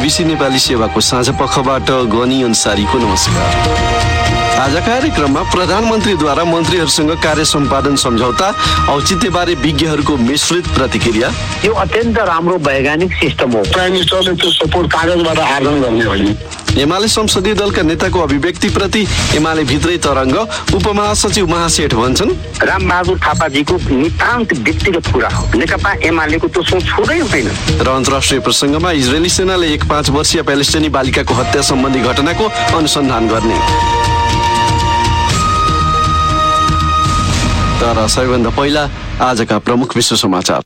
BBC Nepali सेवाको साँझ पखबाट गनी अन्सारीको नमस्कार। आज कार्यक्रममा प्रधानमन्त्रीद्वारा मन्त्रीहरूसँग कार्य सम्पादन सम्झौता औचित्यबारे विज्ञहरूको मिश्रित प्रतिक्रिया। यो अत्यन्त राम्रो वैज्ञानिक सिस्टम हो। प्राइम मिनिस्टरले त्यो सपोर्ट कागजबाट आर्जन गर्ने होइन। एमाले संसदीय दलका नेताको अभिव्यक्तिप्रति एमाले भित्रै तरङ्ग, उपमहासचिव महासेठ भन्छन् रामबहादुर थापाजीको नितान्त व्यक्तिगत कुरा हो। नेकपा एमालेको त्यो सोच छुँदै हुँदैन। र अन्तर्राष्ट्रिय प्रसङ्गमा इजरायली सेनाले एक 5 वर्षीय प्यालेस्टिनी बालिकाको हत्या सम्बन्धी घटनाको अनुसन्धान गर्ने। तर सबैभन्दा पहिला आजका प्रमुख विश्व समाचार।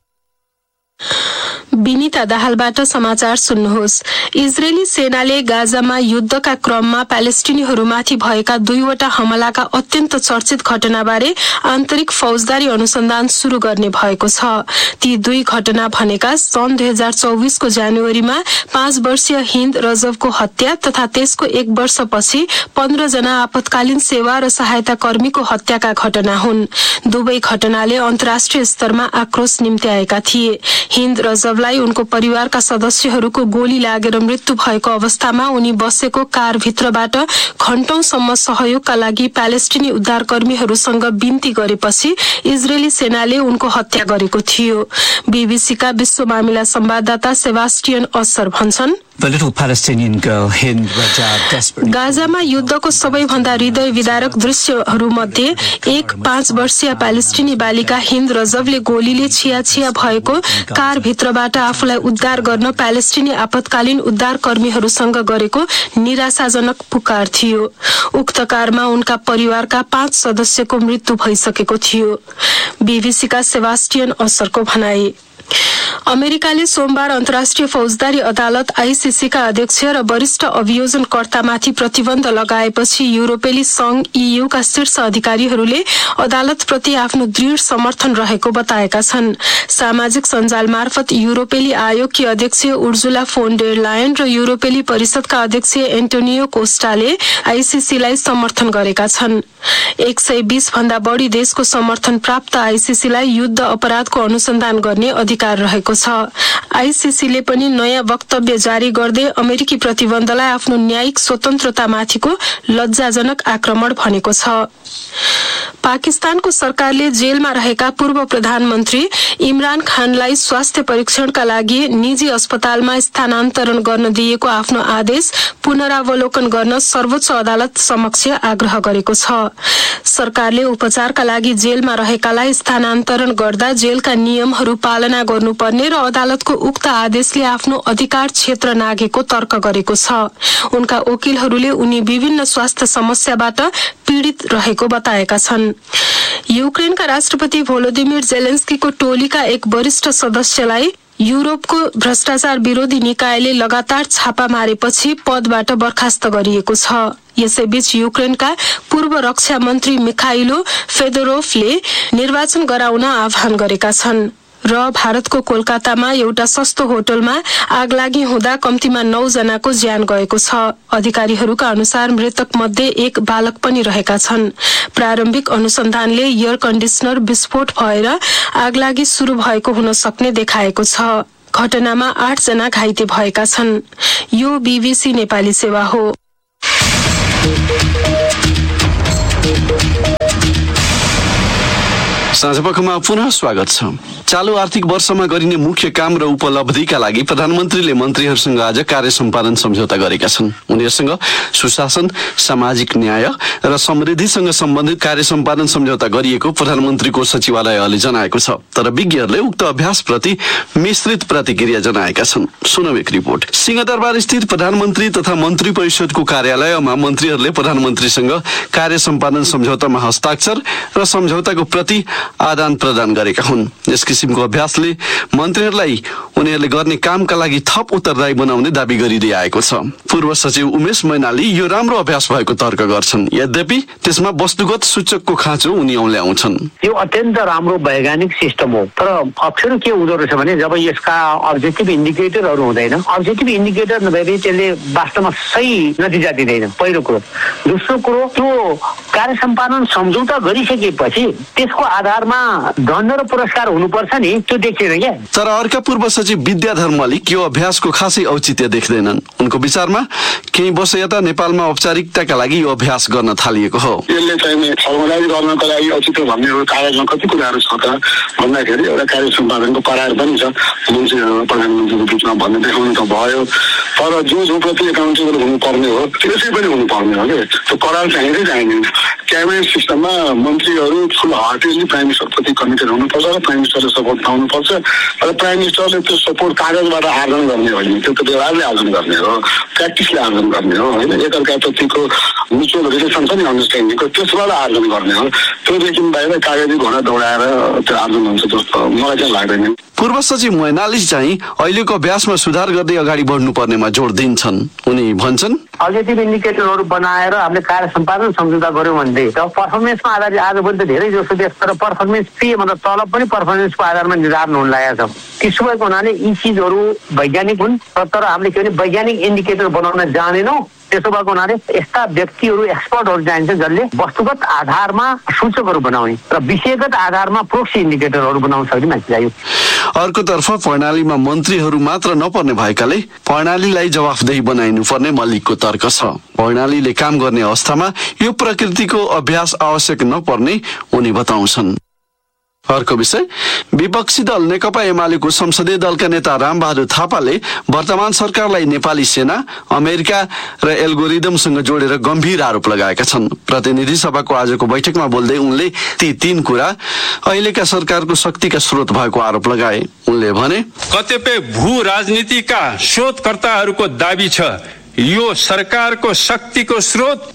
विनिता दाहालबाट समाचार सुन्नुहोस्। इजरायली सेनाले गाजामा युद्धका क्रममा प्यालेस्टिनीहरूमाथि भएका 2वटा हमलाका अत्यन्त चर्चित घटनाबारे आन्तरिक फौजदारी अनुसन्धान शुरू गर्ने भएको छ। ती 2 घटना भनेका सन् 2024 को जनवरीमा 5 वर्षीय हिन्द रजबको हत्या तथा त्यसको 1 वर्षपछि 15 जना आपतकालीन सेवा र सहायता कर्मीको हत्याका घटना हुन्। दुवै घटनाले अन्तर्राष्ट्रिय स्तरमा आक्रोश निम्त्याएका थिए। हिन्द रजबलाई उनको परिवारका सदस्यहरूको गोली लागेर मृत्यु भएको अवस्थामा उनी बसेको कारभित्रबाट घण्टौंसम्म सहयोगका लागि प्यालेस्टिनी उद्धारकर्मीहरूसँग बिन्ती गरेपछि इजरायली सेनाले उनको हत्या गरेको थियो। बीबीसीका विश्व मामिला संवाददाता सेबास्टियन अस्सर भन्छन् The little Palestinian girl Hind Rajab desperately गाजामा युद्धको सबैभन्दा हृदय विदारक दृश्यहरूमध्ये एक 5 वर्षीय प्यालेस्टिनी बालिका हिन्द रजबले गोलीले छिया भएको कारभित्रबाट आफूलाई उद्धार गर्न प्यालेस्टिनी आपतकालीन उद्धार कर्मीहरूसँग गरेको निराशाजनक पुकार थियो। उक्त कारमा उनका परिवारका 5 सदस्यको मृत्यु भइसकेको थियो। बीबीसीका सेबास्टियन अस्सरको भनाई। अमेरिकाले सोमबार अन्तर्राष्ट्रिय फौजदारी अदालत आईसीसीका अध्यक्ष र वरिष्ठ अभियोजनकर्तामाथि प्रतिबन्ध लगाएपछि युरोपेली संघ ईयूका शीर्ष अधिकारीहरूले अदालतप्रति आफ्नो दृढ समर्थन रहेको बताएका छन्। सामाजिक सञ्जाल मार्फत युरोपेली आयोगकी अध्यक्ष उर्जुला फोन डेर लायन र युरोपेली परिषदका अध्यक्ष एन्टोनियो कोस्टाले आईसीसीलाई समर्थन गरेका छन्। 120 भन्दा बढी देशको समर्थन प्राप्त आईसीसीलाई युद्ध अपराधको अनुसन्धान गर्ने अधिकार रहेको छ। आईसीसीले पनि नयाँ वक्तव्य जारी गर्दै अमेरिकी प्रतिबन्धलाई आफ्नो न्यायिक स्वतन्त्रतामाथिको लज्जाजनक आक्रमण भनेको छ। पाकिस्तानको सरकारले जेलमा रहेका पूर्व प्रधानमन्त्री इमरान खानलाई स्वास्थ्य परीक्षणका लागि निजी अस्पतालमा स्थानान्तरण गर्न दिएको आफ्नो आदेश पुनरावलोकन गर्न सर्वोच्च अदालत समक्ष आग्रह गरेको छ। सरकारले उपचारका लागि जेलमा रहेकालाई स्थानान्तरण गर्दा जेलका नियमहरू पालना गर्नुपर्ने र अदालतको उक्त आदेशले आफ्नो अधिकार क्षेत्र नाघेको तर्क गरेको छ। उनका वकिलहरूले उनी विभिन्न स्वास्थ्य समस्याबाट पीडित रहेको बताएका छन्। युक्रेनका राष्ट्रपति भोलोदिमिर जेलेन्स्कीको टोलीका एक वरिष्ठ सदस्यलाई युरोपको भ्रष्टाचार विरोधी निकायले लगातार छापा मारेपछि पदबाट बर्खास्त गरिएको छ। यसैबीच युक्रेनका पूर्व रक्षा मन्त्री मिखाइलो फेदोरोफले निर्वाचन गराउन आह्वान गरेका छन्। र भारतको कोलकातामा एउटा सस्तो होटलमा आगलागी हुँदा कम्तीमा 9 जनाको ज्यान गएको छ। अधिकारीहरूका अनुसार मृतक मध्ये एक बालक पनि रहेका छन्। प्रारम्भिक अनुसन्धानले एयर कन्डिसनर विस्फोट भएर आगलागी सुरु भएको हुन सक्ने देखाएको छ। घटनामा 8 जना घाइते भएका छन्। यो बीबीसी नेपाली सेवा हो। साँझपखमा पुनः स्वागत छ। चालू आर्थिक वर्षमा गरिने मुख्य काम र उपलब्धिका लागि प्रधानमन्त्रीले मन्त्रीहरूसँग आज कार्य सम्पादन सम्झौता गरेका छन्। उनीहरूसँग सुशासन, सामाजिक न्याय र समृद्धिसँग सम्बन्धित कार्य सम्पादन सम्झौता गरिएको प्रधानमन्त्रीको सचिवालयले जनाएको छ। तर विज्ञहरूले उक्त अभ्यासप्रति मिश्रित प्रतिक्रिया जनाएका छन्। सुनौ एक रिपोर्ट। सिंहदरबार स्थित प्रधानमन्त्री तथा मन्त्री परिषदको कार्यालयमा मन्त्रीहरूले प्रधानमन्त्रीसँग कार्य सम्पादन सम्झौतामा हस्ताक्षर र सम्झौताको प्रति आदान प्रदान गरेका हुन्। यस किसिमको अभ्यासले मन्त्रीहरूलाई उनीहरूले गर्ने कामका लागि थप उत्तरदायी बनाउने दाबी गरिदिएको छ। पूर्व सचिव उमेश मैनाली यो राम्रो अभ्यास भएको तर्क गर्छन्। यद्यपि त्यसमा वस्तुगत सूचकको खाँचो उनी औल्याउँछन्। यो अत्यन्त राम्रो वैज्ञानिक सिस्टम हो। तर अप्ठ्यारो के हुँदो रहेछ भने जब यसका अब्जेक्टिभ इन्डिकेटरहरू हुँदैन, अब्जेक्टिभ इन्डिकेटर नभए त्यसले वास्तवमा सही नतिजा दिँदैन। पहिलो कुरो। दोस्रो कुरो, त्यो कार्य सम्पादन सम्झौता गरिसकेपछि त्यसको आधारमा दण्ड र पुरस्कार हुनुपर्छ नि, त्यो देखिएन क्या। तर अर्का पूर्व सचिव विद्याधर मल्लिक यो अभ्यासको खासै औचित्य देख्दैनन्। उनको विचारमा केही वर्ष यता नेपालमा औपचारिकताका लागि यो अभ्यास गर्न थालिएको हो। यसले चाहिँ फर्मलाइज गर्नको लागि औचित्य भन्ने एउटा कागजमा कति कुराहरू छ त भन्दाखेरि एउटा कार्य सम्पादनको करार पनि छ मन्त्रीहरू प्रधानमन्त्रीको बिचमा भन्ने देखाउनु त भयो, तर जो प्रति एकाउन्टेबल हुनुपर्ने हो त्यसै पनि हुनुपर्ने हो कि त्यो करार चाहिँदै चाहिँदैन। क्याबिनेट सिस्टममा मन्त्रीहरू फुल हार्टेडली प्राइम मिनिस्टरप्रति कमिटेड हुनुपर्छ र प्राइम मिनिस्टरले सपोर्ट पाउनुपर्छ र प्राइम मिनिस्टरले त्यो सपोर्ट कागजबाट आर्जन गर्ने होइन, त्यो त व्यवहारले आर्जन गर्ने हो, प्र्याक्टिसले आर्जन गर्ने हो होइन। एकअर्काप्रतिको म्युचुअल रिलेसन छ नि अन्डरस्ट्यान्डिङको, त्यसबाट आर्जन गर्ने हो। त्योदेखि बाहिर कागजी घोडा दौडाएर त्यो आर्जन हुन्छ जस्तो मलाई चाहिँ लाग्दैन। पूर्व सचिव मैनाली चाहिँ अहिलेको अभ्यासमा सुधार गर्दै अगाडि बढ्नुपर्नेमा जोड दिन्छन्। उनी भन्छन् अब्जेक्टिभ इन्डिकेटरहरू बनाएर हामीले कार्य सम्पादन सम्झौता गर्यौँ भने पर्फर्मेन्समा आधारित आजभोलि त धेरै जसो देश तर पर्फर्मेन्स पे मतलब तलब पनि पर्फर्मेन्सको आधारमा निर्धारण हुन लागेको छ। त्यसो भएको हुनाले यी चिजहरू वैज्ञानिक हुन् तर हामीले के भने वैज्ञानिक इन्डिकेटर बनाउन जानेनौँ। त्यसो भएको हुनाले यस्ता व्यक्तिहरू एक्सपर्टहरू चाहिन्छ जसले वस्तुगत आधारमा सूचकहरू बनाउने र विषयगत आधारमा प्रोक्सी इन्डिकेटरहरू बनाउन सक्ने मान्छे चाहियो। अर्कोतर्फ प्रणालीमा मन्त्रीहरू मात्र नपर्ने भएकाले प्रणालीलाई जवाफदेही बनाइनुपर्ने मल्लिकको तर्क छ। प्रणालीले काम गर्ने अवस्थामा यो प्रकृतिको अभ्यास आवश्यक नपर्ने उनी बताउँछन्। अर्को विषय, विपक्षी दल नेकपा एमालेको संसदीय दलका नेता रामबहादुर थापाले वर्तमान सरकारलाई नेपाली सेना, अमेरिका र एल्गोरिदमसँग जोडेर गम्भीर आरोप लगाएका छन्। प्रतिनिधि सभाको आजको बैठकमा बोल्दै उनले ती 3 कुरा अहिलेका सरकारको शक्तिका स्रोत भएको आरोप लगाए। उनले भने कतिपय भू राजनीतिका शोधकर्ताहरूको दाबी छ यो सरकारको शक्तिको स्रोत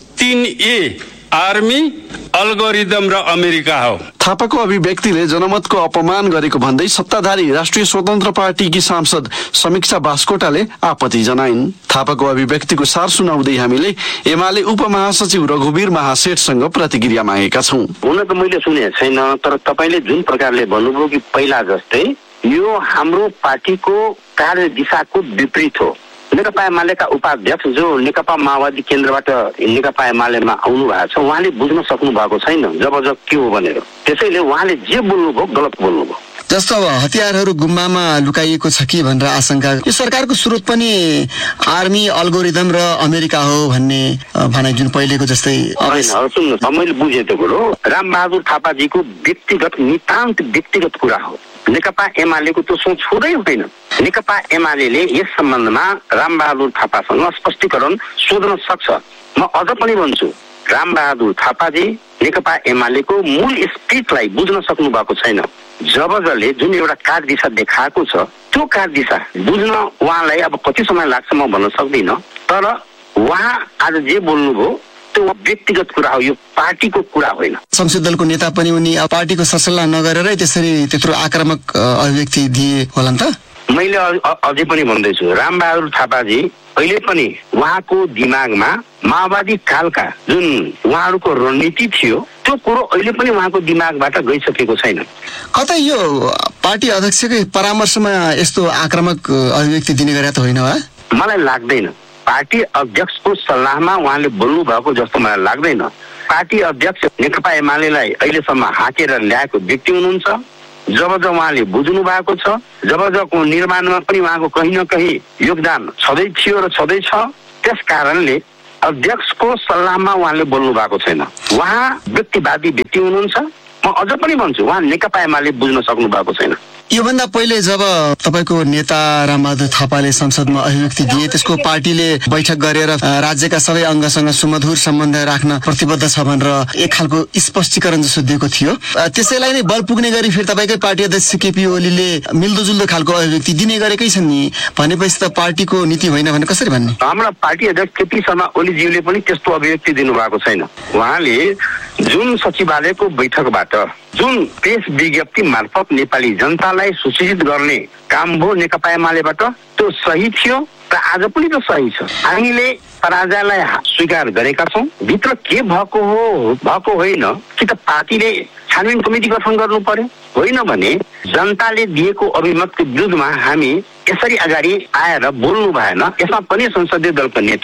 3A आर्मी, अल्गोरिदम र अमेरिका हो। थापाको अभिव्यक्तिले जनमतको अपमान गरेको भन्दै सत्ताधारी राष्ट्रिय स्वतन्त्र पार्टीकी सांसद समीक्षा बास्कोटाले आपत्ति जनाइन्। थापाको अभिव्यक्तिको सार सुनाउँदै हामीले एमाले उपमहासचिव रघुवीर महासेठसँग प्रतिक्रिया मागेका छौँ। हुन त मैले सुनेको छैन, तर तपाईँले जुन प्रकारले भन्नुभयो कि पहिला जस्तै यो हाम्रो पार्टीको कार्य दिशाको विपरीत हो। नेकपा एमालेका उपाध्यक्ष जो नेकपा माओवादी केन्द्रबाट नेकपा एमालेमा आउनु भएको छ उहाँले बुझ्न सक्नु भएको छैन जब के हो भनेर। त्यसैले उहाँले जे बोल्नुभयो गलत बोल्नुभयो। जस्तो हतियारहरू गुम्बामा लुकाइएको छ कि भनेर आशंका, यो सरकारको स्रोत पनि आर्मी, अल्गोरिदम र अमेरिका हो भन्ने भनाइ जुन पहिलेको जस्तै सुन्नुहोस्, मैले बुझेँ त्यो कुरो रामबहादुर थापाजीको व्यक्तिगत नितान्त व्यक्तिगत कुरा हो। नेकपा एमालेको त्यो सोच हुँदै हुँदैन। नेकपा एमाले यस सम्बन्धमा रामबहादुर थापासँग स्पष्टीकरण सोध्न सक्छ। म अझ पनि भन्छु रामबहादुर थापाजी नेकपा एमालेको मूल स्पिरिटलाई बुझ्न सक्नु भएको छैन। जबजले जुन एउटा कार्य दिशा देखाएको छ त्यो कार्य दिशा बुझ्न उहाँलाई अब कति समय लाग्छ म भन्न सक्दिनँ, तर उहाँ आज जे बोल्नुभयो त्यो व्यक्तिगत कुरा हो, यो पार्टीको कुरा होइन। संसदीय दलको नेता पनि उनी पार्टीको सरसल्लाह नगरेरै त्यसरी त्यत्रो आक्रामक अभिव्यक्ति दिए होला नि त। मैले अझै पनि भन्दैछु रामबहादुर थापाजी अहिले पनि उहाँको दिमागमा माओवादी कालका जुन उहाँहरूको रणनीति थियो त्यो कुरो अहिले पनि उहाँको दिमागबाट गइसकेको छैन। कतै यो पार्टी अध्यक्षकै परामर्शमा यस्तो आक्रामक अभिव्यक्ति दिने गरे त होइन? मलाई लाग्दैन। पार्टी अध्यक्षको सल्लाहमा उहाँले बोल्नु भएको जस्तो मलाई लाग्दैन। पार्टी अध्यक्ष नेकपा एमालेलाई अहिलेसम्म हाँकेर ल्याएको व्यक्ति हुनुहुन्छ। जब उहाँले बुझ्नु भएको छ, जब निर्माणमा पनि उहाँको कहीँ न कहीँ योगदान छँदै थियो र छँदैछ, त्यस कारणले अध्यक्षको सल्लाहमा उहाँले बोल्नु भएको छैन। उहाँ व्यक्तिवादी व्यक्ति हुनुहुन्छ। म अझ पनि भन्छु उहाँ नेकपा एमाले बुझ्न सक्नु भएको छैन। योभन्दा पहिले जब तपाईको नेता रामबहादुर थापाले संसदमा अभिव्यक्ति दिए त्यसको पार्टीले बैठक गरेर राज्यका सबै अङ्गसँग सुमधुर सम्बन्ध राख्न प्रतिबद्ध छ भनेर एक खालको स्पष्टीकरण जसो दिएको थियो। त्यसैलाई नै बल पुग्ने गरी फेरि तपाईकै पार्टी अध्यक्ष केपी ओलीले मिल्दोजुल्दो खालको अभिव्यक्ति दिने गरेकै छन् नि, भनेपछि त पार्टीको नीति होइन भने कसरी भन्ने? हाम्रो पार्टी अध्यक्ष केपी शर्मा ओलीज्यूले पनि त्यस्तो अभिव्यक्ति दिनुभएको छैन। उहाँले जुन सचिवालयको बैठकबाट जुन प्रेस विज्ञप्ति मार्फत नेपाली जनतालाई सूचित गर्ने काम भयो नेकपा एमालेबाट त्यो सही थियो र आज पनि त्यो सही छ। हामीले पराजयलाई स्वीकार गरेका छौँ। भित्र के भएको हो भएको होइन कि त पार्टीले छानबिन कमिटी गठन गर्नु पर्यो, होइन भने जनताले दिएको अभिमतको विरुद्धमा हामी यसरी अगाडि आएर बोल्नु भएन। यसमा पनि संसदीय दलको नेता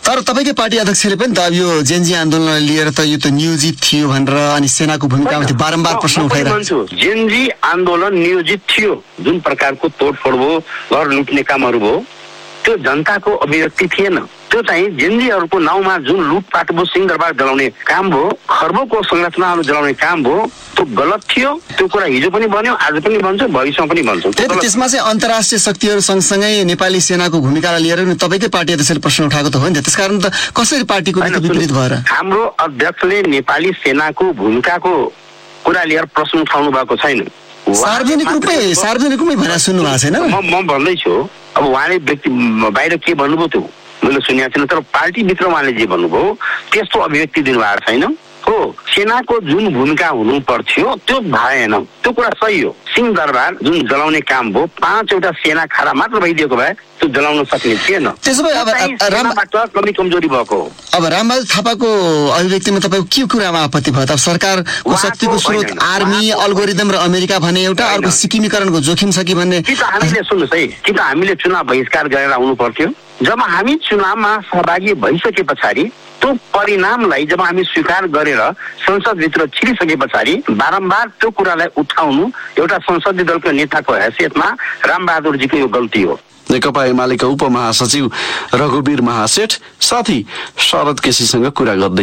तर तपाईकै पार्टी अध्यक्षले पनि त यो जेनजी आन्दोलनलाई लिएर त यो त नियोजित थियो भनेर अनि सेनाको भूमिकामाथि बारम्बार प्रश्न उठाइरहेको छ। जेनजी आन्दोलन नियोजित थियो, जुन प्रकारको तोडफोड भयो, घर लुट्ने कामहरू भयो, त्यो जनताको अभिव्यक्ति थिएन। त्यो चाहिँ जेनजीहरूको नाउँमा जुन लुटपाट भयो, सिंहदरबार जलाउने काम भयो, खर्बौंको संरचनाहरू जलाउने काम भयो, त्यो गलत थियो। त्यो कुरा हिजो पनि बन्यो, आज पनि भन्छ, भविष्यमा पनि भन्छ। त्यसमा चाहिँ अन्तर्राष्ट्रिय शक्तिहरू सँगसँगै नेपाली सेनाको भूमिकालाई लिएर नि तपाईँकै पार्टी अध्यक्षले प्रश्न उठाएको त हो नि त, त्यसकारण त कसरी पार्टीको नीति विपरीत भएर हाम्रो अध्यक्षले नेपाली सेनाको भूमिकाको कुरा लिएर प्रश्न उठाउनु भएको छैन। सार्वजनिक रूपमै भनेर सुन्नु भएको छैन। म भन्दैछु, अब उहाँले व्यक्ति बाहिर के भन्नुभयो त्यो मैले सुनेको छैन, तर पार्टीभित्र उहाँले जे भन्नुभयो त्यस्तो अभिव्यक्ति दिनुभएको छैन। हो, सेनाको जुन भूमिका हुनु पर्थ्यो त्यो भएन, त्यो कुरा सही हो। सिंहदरबार जुन जलाउने काम भयो, 5वटा सेना खाडा मात्र भइदिएको भए त्यो जलाउन सक्ने थिएन। त्यसो भए अब कमी कमजोरी भएको हो। अब रामबहादुर थापाको अभिव्यक्तिमा तपाईँको के कुरामा आपत्ति भयो त? सरकारको शक्तिको स्रोत आर्मी, अल्गोरिदम र अमेरिका भने एउटा, अर्को सिक्किमीकरणको जोखिम छ कि भन्ने। कि त हामीले सुन्नुहोस् है, कि त हामीले चुनाव बहिष्कार गरेर आउनु पर्थ्यो। जब हामी चुनावमा सहभागी भइसके पछाडि त्यो परिणामलाई जब हामी स्वीकार गरेर संसदभित्र छिरिसके पछाडि बारम्बार त्यो कुरालाई उठाउनु एउटा संसदीय दलको नेताको हैसियतमा रामबहादुरजीको यो गल्ती हो। नेकपा एमालेका उपमहासचिव रघुवीर महासेठ साथी शरद केसीसँग कुरा गर्दै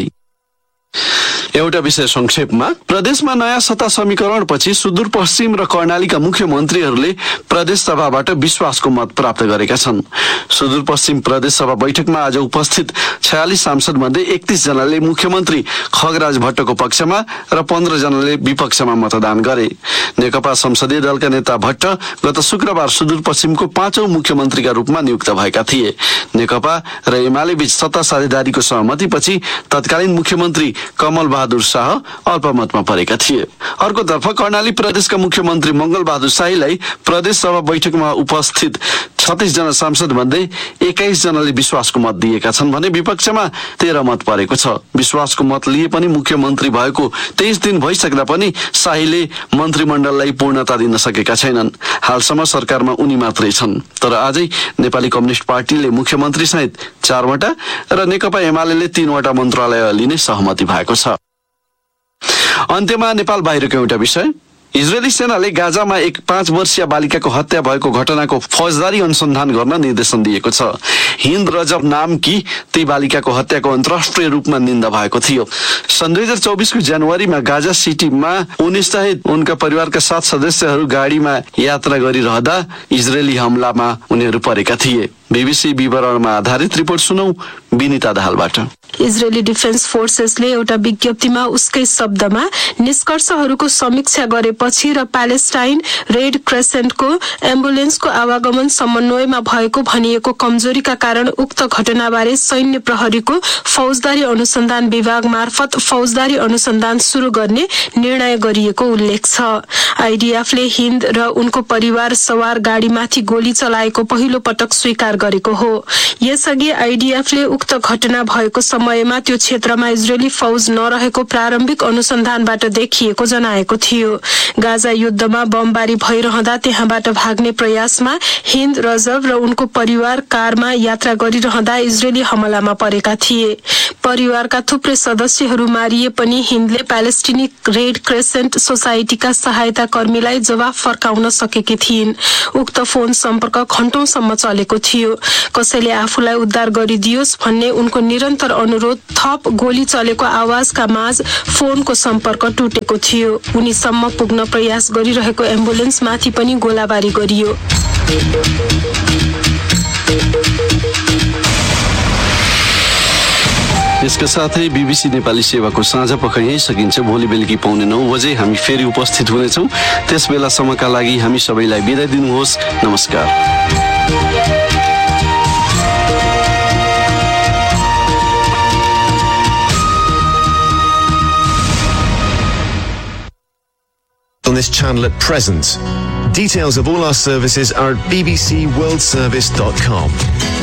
एउटा विषय संक्षेपमा, प्रदेशमा नयाँ सत्ता समीकरणपछि सुदूरपश्चिम र कर्णालीका मुख्यमन्त्रीहरूले प्रदेश सभाबाट विश्वासको मत प्राप्त गरेका छन्। सुदूरपश्चिम प्रदेश सभा बैठकमा आज उपस्थित 46 सांसद मध्ये 31 जनाले मुख्यमन्त्री खगराज भट्टको पक्षमा र 15 जनाले विपक्षमा मतदान गरे। नेकपा संसदीय दलका नेता भट्ट गत शुक्रबार सुदूरपश्चिमको 5औं मुख्यमन्त्रीका रूपमा नियुक्त भएका थिए। नेकपा र एमाले बीच सत्ता साझेदारीको सहमतिपछि तत्कालीन मुख्यमन्त्री कमल बहादुर शाह अल्पमतमा परेका थिए। अर्कोतर्फ कर्णाली प्रदेशका मुख्यमन्त्री मंगल बहादुर शाहीलाई प्रदेश सभा बैठकमा उपस्थित 36 जना सांसद मध्ये 21 जनाले विश्वासको मत दिएका छन् भने विपक्षमा 13 मत परेको छ। विश्वासको मत लिए पनि मुख्यमन्त्री भएको 23 दिन भइसक्दा पनि शाहीले मन्त्रीमण्डललाई पूर्णता दिन सकेका छैनन्। हालसम्म सरकारमा उनी मात्रै छन्। तर आजै नेपाली कम्युनिस्ट पार्टीले मुख्यमन्त्री सहित 4वटा र नेकपा एमाले 3वटा मन्त्रालय लिने सहमति भएको छ। अन्त्यमा नेपाल बाहिरको एउटा विषय, इजरायली सेनाले गाजामा एक 5 वर्षीय बालिकाको हत्या भएको घटनाको फौजदारी अनुसन्धान गर्न निर्देशन दिएको छ। हिन्द रजब नामकी ती बालिकाको हत्याको अन्तर्राष्ट्रिय रूपमा निन्दा भएको थियो। सन् 2024 को जनवरीमा गाजा सिटीमा उनी सहित उनका परिवारका 7 सदस्यहरू गाडीमा यात्रा गरिरहँदा इजरायली हमलामा उनीहरू परेका थिए। बीबीसी विवरणमा आधारित रिपोर्ट सुनौ विनिता दाहालबाट। इजरायली डिफेन्स फोर्सेसले एउटा विज्ञप्तिमा उसकै शब्दमा निष्कर्षहरूको समीक्षा गरेपछि र प्यालेस्टाइन रेड क्रेसेन्टको एम्बुलेन्सको आवागमन समन्वयमा भएको भनिएको कमजोरीका कारण उक्त घटनाबारे सैन्य प्रहरीको फौजदारी अनुसन्धान विभाग मार्फत फौजदारी अनुसन्धान शुरू गर्ने निर्णय गरिएको उल्लेख छ। आइडिएफले हिन्द र उनको परिवार सवार गाडीमाथि गोली चलाएको पहिलो पटक स्वीकार गरेको हो। यसअघि आइडिएफले उक्त घटना भएको समयमा त्यो क्षेत्रमा इजरायली फौज नरहेको प्रारम्भिक अनुसन्धानबाट देखिएको जनाएको थियो। गाजा युद्धमा बमबारी भइरहँदा त्यहाँबाट भाग्ने प्रयासमा हिन्द रजब र उनको परिवार कारमा यात्रा गरिरहँदा इजरायली हमलामा परेका थिए। परिवारका थुप्रै सदस्यहरू मारिए पनि हिन्दले प्यालेस्टिनी रेड क्रेसेन्ट सोसाइटीका सहायता कर्मीलाई जवाफ फर्काउन सकेकी थिइन्। उक्त फोन सम्पर्क घण्टौंसम्म चलेको थियो। कसैले आफूलाई उद्धार गरिदियोस् भन्ने उनको निरन्तर अनुरोध थप गोली चलेको आवाजका माझ फोनको सम्पर्क टुटेको थियो। उनीसम्म पुग्न प्रयास गरिरहेको एम्बुलेन्समाथि पनि गोलाबारी गरियो। यसका साथै बीबीसी नेपाली सेवाको साँझ पख यही सकिन्छ। भोलि बेलुकी 9:15 बजे हामी फेरि उपस्थित हुनेछौँ। त्यस बेलासम्मका लागि हामी सबैलाई बिदा दिनुहोस्। नमस्कार। On this channel at present. Details of all our services are at bbcworldservice.com.